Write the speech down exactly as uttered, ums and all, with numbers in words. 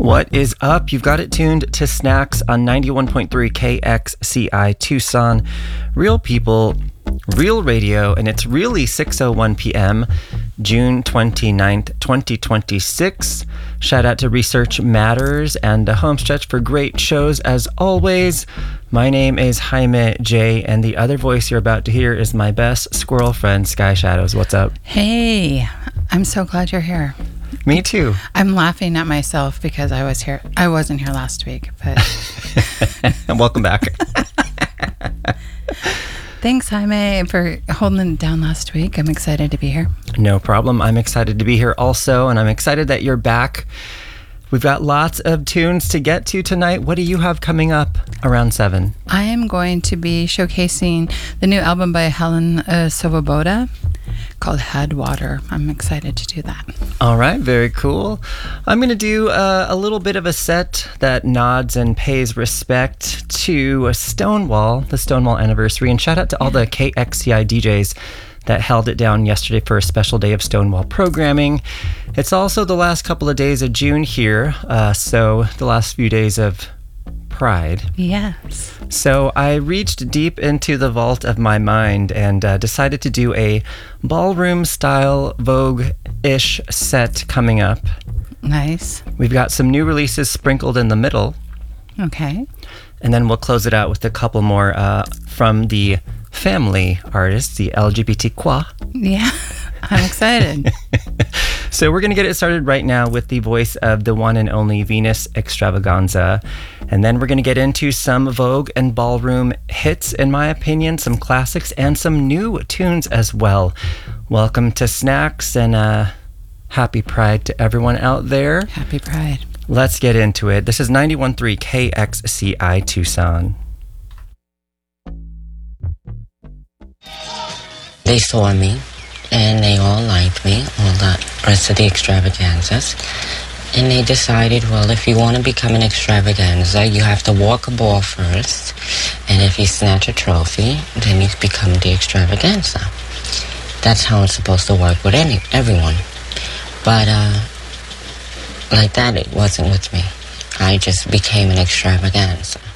What is up? You've got it tuned to Snacks on ninety-one point three K X C I Tucson. Real people, real radio, and it's really six oh one p.m., June twenty-ninth, twenty twenty-six. Shout out to Research Matters and the Homestretch for great shows as always. My name is Jaime J, and the other voice you're about to hear is my best squirrel friend, Sky Shadows. What's up? Hey, I'm so glad you're here. Me too. I'm laughing at myself because I was here. I wasn't here last week, but welcome back. Thanks, Jaime, for holding it down last week. I'm excited to be here. No problem. I'm excited to be here also, and I'm excited that you're back. We've got lots of tunes to get to tonight. What do you have coming up around seven? I am going to be showcasing the new album by Helen uh, Svoboda called Headwater. I'm excited to do that. All right, very cool. I'm going to do uh, a little bit of a set that nods and pays respect to Stonewall, the Stonewall anniversary, and shout out to all the K X C I D Js that held it down yesterday for a special day of Stonewall programming. It's also the last couple of days of June here, uh, so the last few days of Pride. Yes. So I reached deep into the vault of my mind and uh, decided to do a ballroom-style Vogue-ish set coming up. Nice. We've got some new releases sprinkled in the middle. Okay. And then we'll close it out with a couple more uh, from the family artists, the L G B T Q. Yeah, I'm excited. So we're going to get it started right now with the voice of the one and only Venus Extravaganza. And then we're going to get into some Vogue and ballroom hits, in my opinion, some classics, and some new tunes as well. Welcome to Snacks, and uh, happy Pride to everyone out there. Happy Pride. Let's get into it. This is ninety-one point three K X C I Tucson. They saw me, and they all liked me, all the rest of the extravaganzas. And they decided, well, if you want to become an extravaganza, you have to walk a ball first. And if you snatch a trophy, then you become the extravaganza. That's how it's supposed to work with any everyone. But, uh, like that, it wasn't with me. I just became an extravaganza.